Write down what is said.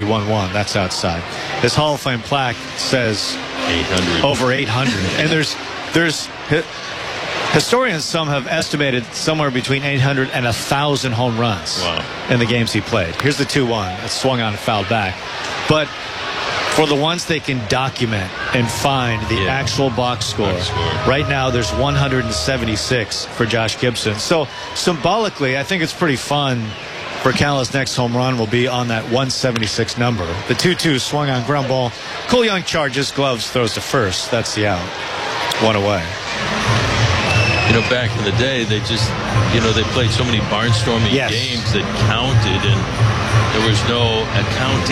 1-1. That's outside. His Hall of Fame plaque says 800. over 800. And there's historians, some have estimated somewhere between 800 and 1,000 home runs in the games he played. Here's the 2-1. It swung on and fouled back. But for the ones they can document and find the actual box score, right now there's 176 for Josh Gibson. So symbolically, I think it's pretty fun for Call's next home run will be on that 176 number. The 2-2 swung on ground ball. Cole Young charges, gloves, throws to first. That's the out. One away. You know, back in the day, they just, they played so many barnstorming games that counted, and there was no accounting.